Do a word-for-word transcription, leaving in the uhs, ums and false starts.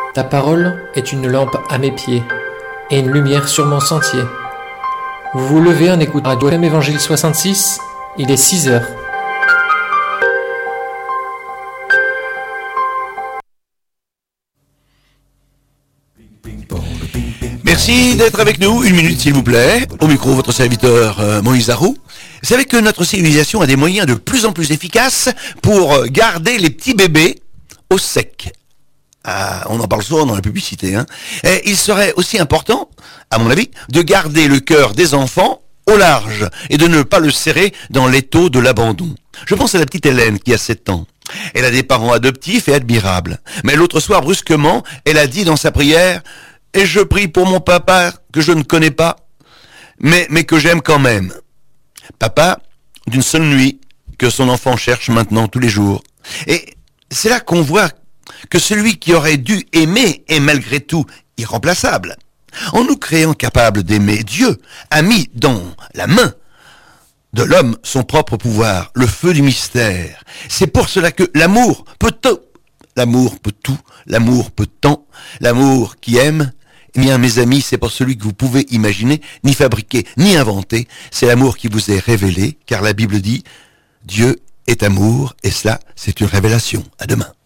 Ta parole est une lampe à mes pieds et une lumière sur mon sentier. Vous vous levez en écoutant Radio F M Évangile soixante-six, il est six heures. Merci d'être avec nous, une minute s'il vous plaît. Au micro, votre serviteur euh, Moïse Arou. Vous savez que notre civilisation a des moyens de plus en plus efficaces pour garder les petits bébés au sec. Ah, on en parle souvent dans la publicité. Hein. Et il serait aussi important, à mon avis, de garder le cœur des enfants au large et de ne pas le serrer dans l'étau de l'abandon. Je pense à la petite Hélène qui a sept ans. Elle a des parents adoptifs et admirables. Mais l'autre soir, brusquement, elle a dit dans sa prière « Et je prie pour mon papa que je ne connais pas, mais, mais que j'aime quand même. » Papa, d'une seule nuit, que son enfant cherche maintenant tous les jours. Et c'est là qu'on voit que celui qui aurait dû aimer est malgré tout irremplaçable. En nous créant capables d'aimer, Dieu a mis dans la main de l'homme son propre pouvoir, le feu du mystère. C'est pour cela que l'amour peut tout. L'amour peut tout, l'amour peut tant, l'amour qui aime. Eh bien, mes amis, c'est pour celui que vous pouvez imaginer, ni fabriquer, ni inventer. C'est l'amour qui vous est révélé, car la Bible dit « Dieu est amour », et cela, c'est une révélation. À demain.